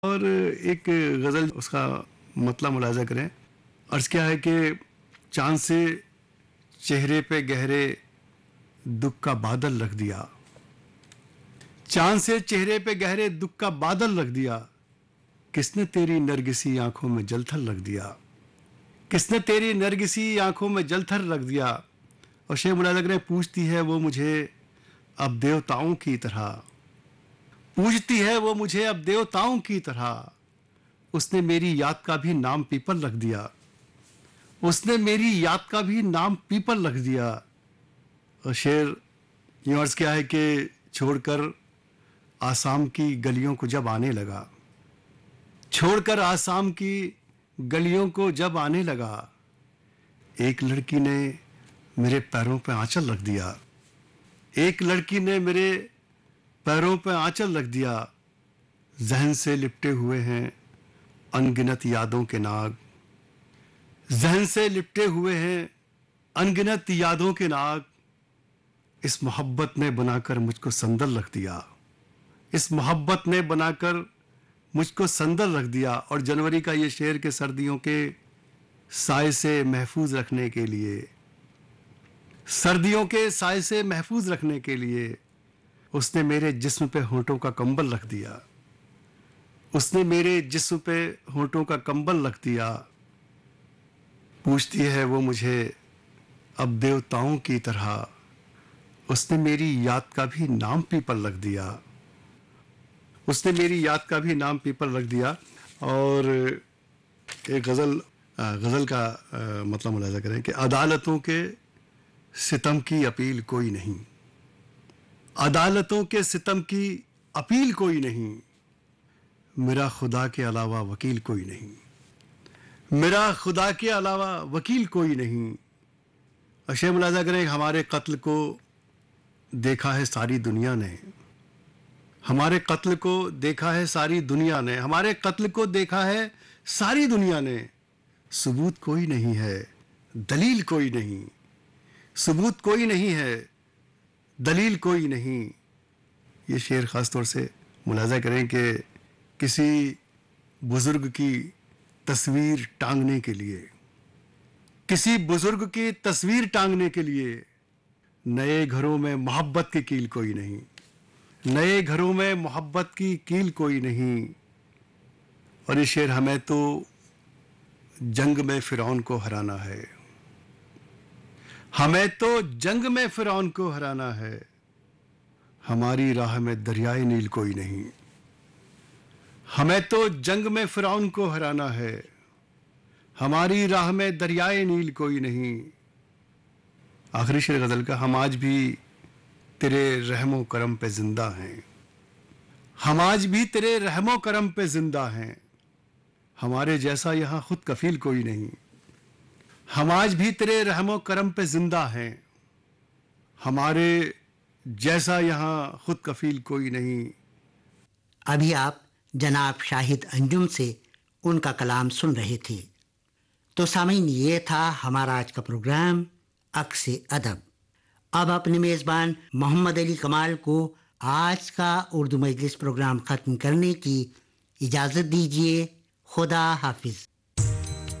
और एक गज़ल उसका मतलब मुलाज़ा करें। अर्ज़ क्या है कि चाँद से चेहरे पे गहरे दुख का बादल रख दिया, चाँद से चेहरे पे गहरे दुख का बादल रख दिया, किसने तेरी नरगिसी आंखों में जलथल रख दिया, किसने तेरी नरगिसी आंखों में जलथल रख दिया। और शेख मुलाज़ा करें, पूछती है वो मुझे अब देवताओं की तरह, पूछती है वो मुझे अब देवताओं की तरह, उसने मेरी याद का भी नाम पीपल रख दिया, उसने मेरी याद का भी नाम पीपल रख दिया। और शेर यूं अर्ज़ क्या है कि छोड़कर आसाम की गलियों को जब आने लगा, छोड़कर आसाम की गलियों को जब आने लगा, एक लड़की ने मेरे पैरों पे आंचल रख दिया, एक लड़की ने मेरे पैरों पे आंचल रख दिया। जहन से लिपटे हुए हैं अनगिनत यादों के नाग, जहन से लिपटे हुए हैं अनगिनत यादों के नाग, इस मोहब्बत ने बनाकर मुझको संदल रख दिया, इस मोहब्बत ने बनाकर मुझको संदल रख दिया। और जनवरी का ये शेर के सर्दियों के साए से महफूज रखने के लिए, सर्दियों के साए से महफूज रखने के लिए उसने मेरे जिस्म पे होंठों का कंबल रख दिया, उसने मेरे जिस्म पे होंठों का कंबल रख दिया। पूछती है वो मुझे अब देवताओं की तरह, उसने मेरी याद का भी नाम पीपल रख दिया, उसने मेरी याद का भी नाम पीपल रख दिया। और एक गज़ल का मतलब मुलाज़ा करें कि अदालतों के सितम की अपील कोई नहीं, अदालतों के सितम की अपील कोई नहीं, मेरा खुदा के अलावा वकील कोई नहीं, मेरा खुदा के अलावा वकील कोई नहीं। अशे मुलाज़ा करें, हमारे कत्ल को देखा है सारी दुनिया ने, हमारे कत्ल को देखा है सारी दुनिया ने, हमारे कत्ल को देखा है सारी दुनिया ने, सबूत कोई नहीं है, दलील कोई नहीं, सबूत कोई नहीं है, दलील कोई नहीं। ये शेर ख़ास तौर से मुलाज़ा करें कि किसी बुज़ुर्ग की तस्वीर टांगने के लिए, किसी बुज़ुर्ग की तस्वीर टांगने के लिए नए घरों में मोहब्बत की कील कोई नहीं, नए घरों में मोहब्बत की कील कोई नहीं। और ये शेर, हमें तो जंग में फ़िरौन को हराना है, हमें तो जंग में फ़िरौन को हराना है, हमारी राह में दरियाए नील कोई नहीं, हमें तो जंग में फ़िरौन को हराना है, हमारी राह में दरियाए नील कोई नहीं। आखिरी शेर गज़ल का, हम आज भी तेरे रहमो करम पे जिंदा हैं, हम आज भी तेरे रहमो करम पे जिंदा हैं, हमारे जैसा यहाँ खुद कफील कोई नहीं, हम आज भी तेरे रहमो करम पे जिंदा हैं, हमारे जैसा यहाँ खुद कफील कोई नहीं। अभी आप जनाब शाहिद अंजुम से उनका कलाम सुन रहे थे। तो सामीन, ये था हमारा आज का प्रोग्राम अक्स अदब। अब अपने मेज़बान मोहम्मद अली कमाल को आज का उर्दू मजलिस प्रोग्राम ख़त्म करने की इजाज़त दीजिए। खुदा हाफिज़।